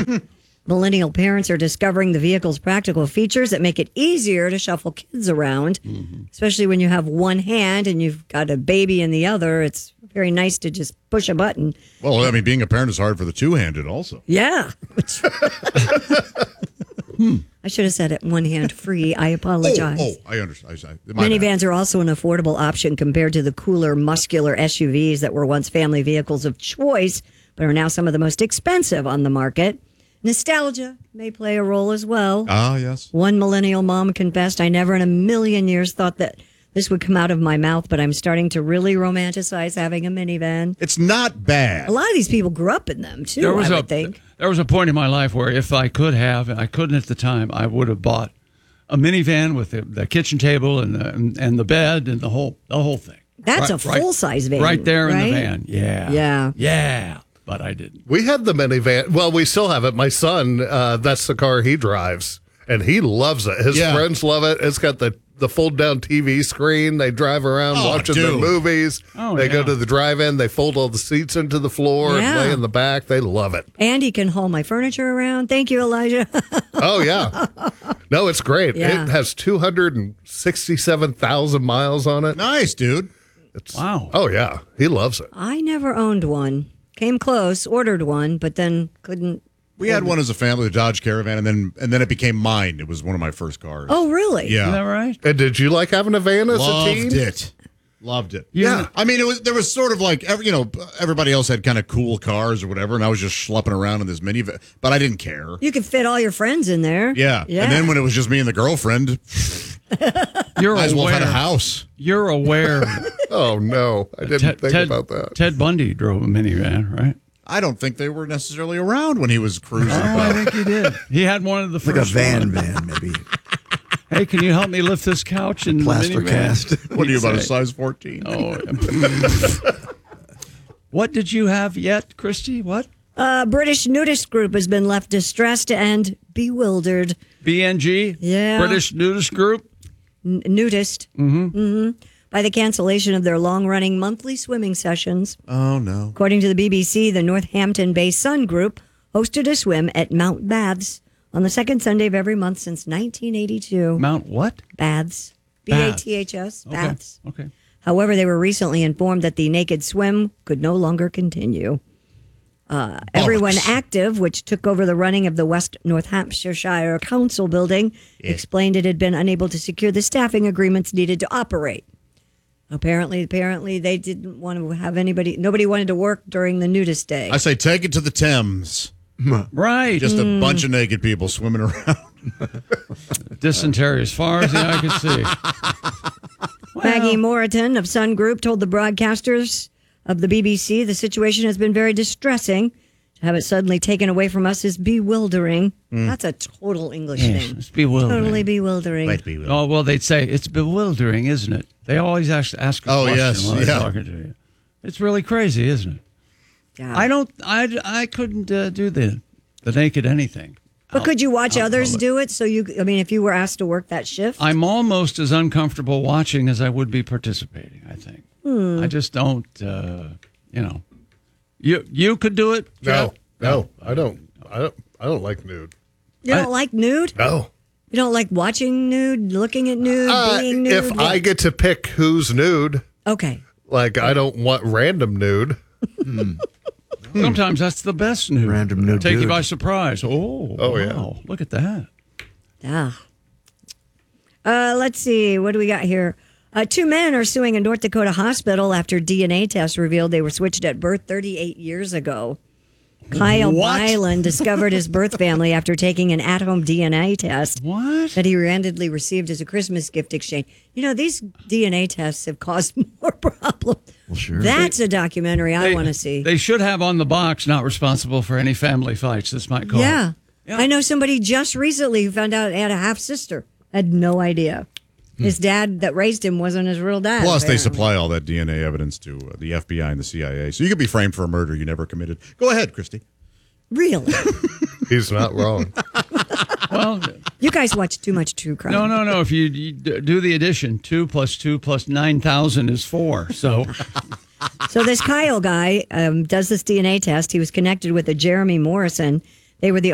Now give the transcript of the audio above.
Millennial parents are discovering the vehicle's practical features that make it easier to shuffle kids around, especially when you have one hand and you've got a baby in the other. It's very nice to just push a button. Well, I mean, being a parent is hard for the two-handed also. Yeah. I should have said it one hand free. I apologize. I understand. Minivans are also an affordable option compared to the cooler, muscular SUVs that were once family vehicles of choice, but are now some of the most expensive on the market. Nostalgia may play a role as well. Ah, yes. One millennial mom confessed, I never in a million years thought that this would come out of my mouth, but I'm starting to really romanticize having a minivan. It's not bad. A lot of these people grew up in them, too, I would think. There was a point in my life where if I could have, and I couldn't at the time, I would have bought a minivan with the kitchen table and the bed and the whole thing. That's a full-size van. Right there in the van. Yeah. Yeah. But I didn't. We had the minivan. Well, we still have it. My son, that's the car he drives, and he loves it. His friends love it. It's got the fold-down TV screen. They drive around watching their movies. They go to the drive-in. They fold all the seats into the floor and lay in the back. They love it. And he can haul my furniture around. Thank you, Elijah. Oh, yeah. No, it's great. Yeah. It has 267,000 miles on it. Nice, dude. Wow. Oh, yeah. He loves it. I never owned one. Came close, ordered one, but then couldn't. We had one as a family, the Dodge Caravan, and then it became mine. It was one of my first cars. Oh, really? Yeah. Is that right? And did you like having a van as a teen? Loved it. Yeah. I mean, there was sort of like, everybody else had kind of cool cars or whatever, and I was just schlepping around in this minivan, but I didn't care. You could fit all your friends in there. Yeah. And then when it was just me and the girlfriend, You're might as well aware. have had a house. You're aware. Oh, no. I didn't think about that. Ted Bundy drove a minivan, right? I don't think they were necessarily around when he was cruising. I think he did. He had one of the first. Like a van, maybe. Hey, can you help me lift this couch in Plaster the minivan? cast. What are you, about a size 14? Oh. What did you have yet, Christy? What? A British nudist group has been left distressed and bewildered. BNG? Yeah. British Nudist Group? Nudist. By the cancellation of their long-running monthly swimming sessions. Oh, no. According to the BBC, the Northampton-based Sun Group hosted a swim at Mount Baths on the second Sunday of every month since 1982. Mount what? Baths. Baths. Baths. Okay. Baths. Okay. However, they were recently informed that the naked swim could no longer continue. Everyone Active, which took over the running of the West Northamptonshire Council building, explained it had been unable to secure the staffing agreements needed to operate. Apparently, they didn't want to have nobody wanted to work during the nudist day. I say take it to the Thames. Right. Just a bunch of naked people swimming around. Dysentery as far as the eye can see. Maggie Moreton of Sun Group told the broadcasters of the BBC the situation has been very distressing. To have it suddenly taken away from us is bewildering. That's a total English thing. It's bewildering. Totally bewildering. Oh, well, they'd say, it's bewildering, isn't it? They always ask a question while they're talking to you. It's really crazy, isn't it? Yeah. I couldn't do the naked anything. But could you watch others do it? So if you were asked to work that shift? I'm almost as uncomfortable watching as I would be participating, I think. I just don't, You could do it, Jeff? No, I don't. I don't like nude. You don't like nude? No. You don't like watching nude, looking at nude, being nude? If I get to pick who's nude, Okay. like I don't want random nude. Sometimes that's the best nude. Random nude Take you dude. by surprise. Oh, wow. Yeah. Look at that. Yeah. Let's see. What do we got here? 2 men are suing a North Dakota hospital after DNA tests revealed they were switched at birth 38 years ago. Kyle Byland discovered his birth family after taking an at-home DNA test that he randomly received as a Christmas gift exchange. These DNA tests have caused more problems. Well, sure. That's a documentary I want to see. They should have on the box, not responsible for any family fights this might cause. Yeah. I know somebody just recently who found out he had a half-sister. Had no idea. His dad that raised him wasn't his real dad. Plus, they apparently. supply all that DNA evidence to the FBI and the CIA. So you could be framed for a murder you never committed. Go ahead, Christy. Really? He's not wrong. Well, You guys watch too much true crime. no. If you do the addition, 2 + 2 + 9,000 is 4. So So this Kyle guy does this DNA test. He was connected with a Jeremy Morrison. They were the